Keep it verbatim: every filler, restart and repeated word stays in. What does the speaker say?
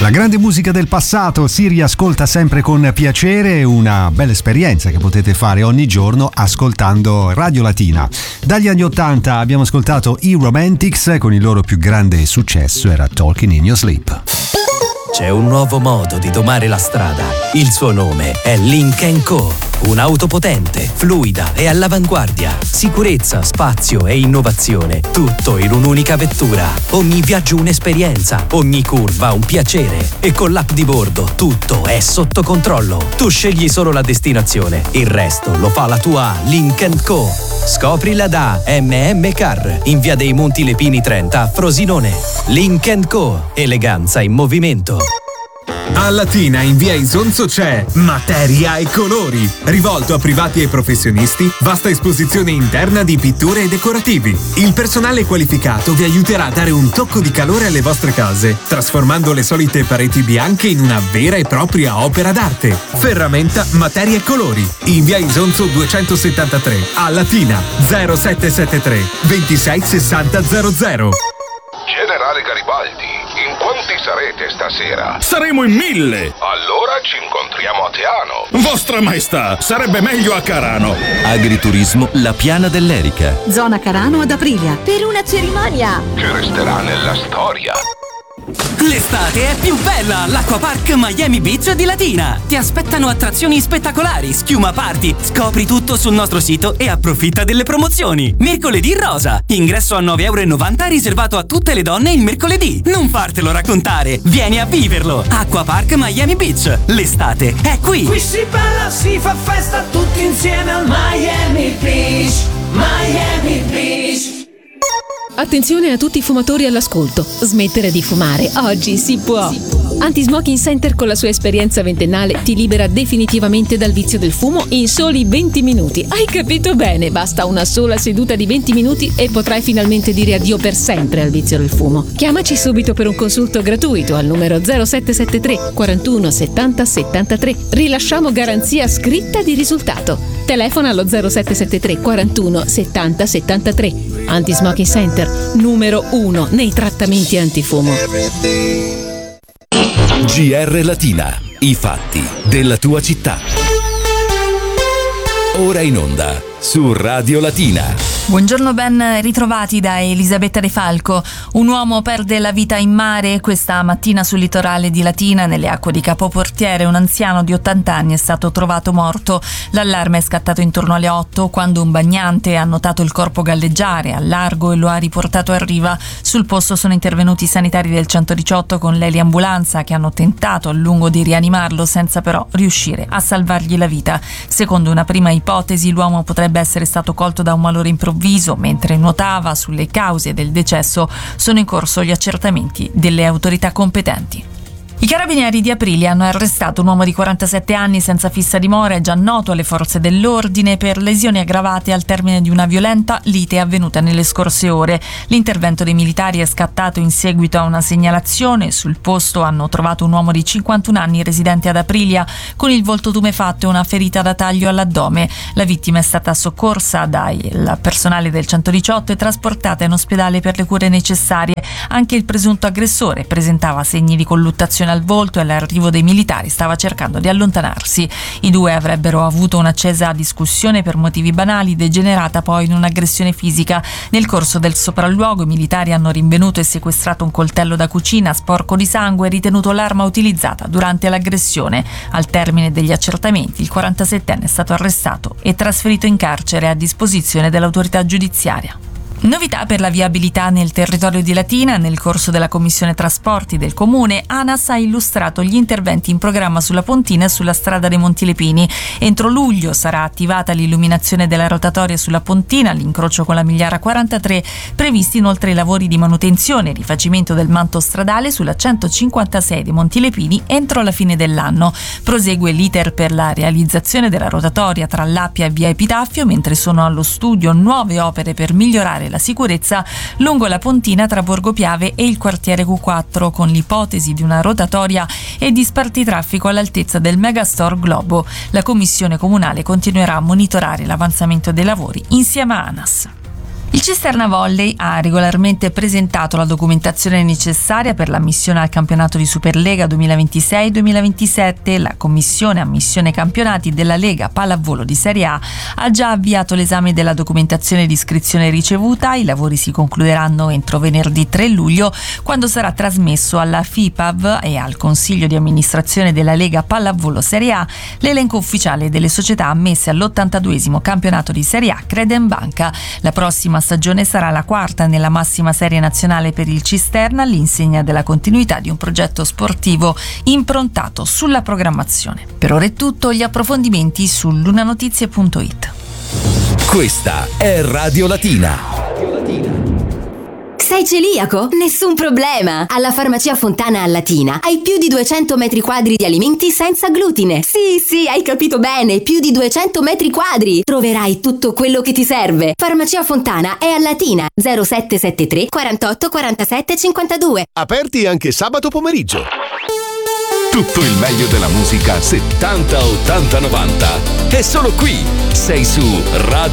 La grande musica del passato si riascolta sempre con piacere, una bella esperienza che potete fare ogni giorno ascoltando Radio Latina. Dagli anni ottanta abbiamo ascoltato i Romantics con il loro più grande successo, era Talking in Your Sleep. C'è un nuovo modo di domare la strada. Il suo nome è Lynk and Co. Un'auto potente, fluida e all'avanguardia. Sicurezza, spazio e innovazione. Tutto in un'unica vettura. Ogni viaggio un'esperienza. Ogni curva un piacere. E con l'app di bordo tutto è sotto controllo. Tu scegli solo la destinazione. Il resto lo fa la tua Lynk and Co. Scoprila da M M Car in via dei Monti Lepini trenta a Frosinone. Lynk and Co. Eleganza in movimento. A Latina in via Isonzo c'è Materia e Colori, rivolto a privati e professionisti, vasta esposizione interna di pitture e decorativi. Il personale qualificato vi aiuterà a dare un tocco di calore alle vostre case, trasformando le solite pareti bianche in una vera e propria opera d'arte. Ferramenta Materia e Colori, in via Isonzo duecentosettantatré, a Latina zero sette sette tre ventisei sessanta zero zero. Generale Garibaldi, in quanti sarete stasera? Saremo in mille! Allora ci incontriamo a Teano. Vostra Maestà, sarebbe meglio a Carano. Agriturismo La Piana dell'Erica. Zona Carano ad Aprilia. Per una cerimonia Che resterà nella storia. L'estate è più bella all'Acquapark Miami Beach di Latina. Ti aspettano attrazioni spettacolari, schiuma party. Scopri tutto sul nostro sito e approfitta delle promozioni. Mercoledì rosa, ingresso a nove e novanta euro riservato a tutte le donne il mercoledì. Non fartelo raccontare, vieni a viverlo. Acquapark Miami Beach, l'estate è qui. Qui si balla, si fa festa tutti insieme al Miami Beach. Miami Beach. Attenzione a tutti i fumatori all'ascolto. Smettere di fumare oggi si può. Anti-Smoking Center con la sua esperienza ventennale ti libera definitivamente dal vizio del fumo in soli venti minuti. Hai capito bene? Basta una sola seduta di venti minuti e potrai finalmente dire addio per sempre al vizio del fumo. Chiamaci subito per un consulto gratuito al numero zero sette sette tre quarantuno settanta settantatré. Rilasciamo garanzia scritta di risultato. Telefona allo zero sette sette tre quarantuno settanta settantatré. Anti-Smoking Center, numero uno nei trattamenti antifumo. G R Latina, i fatti della tua città. Ora in onda su Radio Latina. Buongiorno, ben ritrovati da Elisabetta De Falco. Un uomo perde la vita in mare questa mattina sul litorale di Latina, nelle acque di Capo Portiere. Un anziano di ottanta anni è stato trovato morto. L'allarme è scattato intorno alle otto quando un bagnante ha notato il corpo galleggiare al largo e lo ha riportato a riva. Sul posto sono intervenuti i sanitari del centodiciotto con l'eliambulanza che hanno tentato a lungo di rianimarlo senza però riuscire a salvargli la vita. Secondo una prima ipotesi, l'uomo potrebbe essere stato colto da un malore improvviso mentre nuotava. Sulle cause del decesso sono in corso gli accertamenti delle autorità competenti. I carabinieri di Aprilia hanno arrestato un uomo di quarantasette anni senza fissa dimora, già noto alle forze dell'ordine, per lesioni aggravate al termine di una violenta lite avvenuta nelle scorse ore. L'intervento dei militari è scattato in seguito a una segnalazione. Sul posto hanno trovato un uomo di cinquantuno anni residente ad Aprilia con il volto tumefatto e una ferita da taglio all'addome. La vittima è stata soccorsa dal personale del centodiciotto e trasportata in ospedale per le cure necessarie. Anche il presunto aggressore presentava segni di colluttazione al volto e all'arrivo dei militari stava cercando di allontanarsi. I due avrebbero avuto un'accesa discussione per motivi banali, degenerata poi in un'aggressione fisica. Nel corso del sopralluogo i militari hanno rinvenuto e sequestrato un coltello da cucina sporco di sangue, ritenuto l'arma utilizzata durante l'aggressione. Al termine degli accertamenti il quarantasettenne è stato arrestato e trasferito in carcere a disposizione dell'autorità giudiziaria. Novità per la viabilità nel territorio di Latina. Nel corso della Commissione Trasporti del Comune, ANAS ha illustrato gli interventi in programma sulla Pontina e sulla strada dei Monti Lepini. Entro luglio sarà attivata l'illuminazione della rotatoria sulla Pontina, all'incrocio con la Migliara quarantatré, previsti inoltre i lavori di manutenzione e rifacimento del manto stradale sulla centocinquantasei dei Monti Lepini entro la fine dell'anno. Prosegue l'iter per la realizzazione della rotatoria tra l'Appia e via Epitaffio, mentre sono allo studio nuove opere per migliorare la sicurezza lungo la Pontina tra Borgo Piave e il quartiere Q quattro, con l'ipotesi di una rotatoria e di spartitraffico all'altezza del Megastore Globo. La Commissione Comunale continuerà a monitorare l'avanzamento dei lavori insieme a ANAS. Il Cisterna Volley ha regolarmente presentato la documentazione necessaria per l'ammissione al campionato di Superlega duemilaventisei duemilaventisette. La Commissione Ammissione Campionati della Lega Pallavolo di Serie A ha già avviato l'esame della documentazione di iscrizione ricevuta. I lavori si concluderanno entro venerdì tre luglio, quando sarà trasmesso alla F I P A V e al Consiglio di amministrazione della Lega Pallavolo Serie A l'elenco ufficiale delle società ammesse all'ottantaduesimo campionato di Serie A Credenbanca. La prossima stagione sarà la quarta nella massima serie nazionale per il Cisterna, all'insegna della continuità di un progetto sportivo improntato sulla programmazione. Per ora è tutto, gli approfondimenti su lunanotizie punto it. Questa è Radio Latina. Sei celiaco? Nessun problema! Alla Farmacia Fontana a Latina hai più di duecento metri quadri di alimenti senza glutine. Sì, sì, hai capito bene, più di duecento metri quadri. Troverai tutto quello che ti serve. Farmacia Fontana è a Latina, zero sette sette tre quarantotto quarantasette cinquantadue. Aperti anche sabato pomeriggio. Tutto il meglio della musica settanta, ottanta, novanta è solo qui. Sei su Radio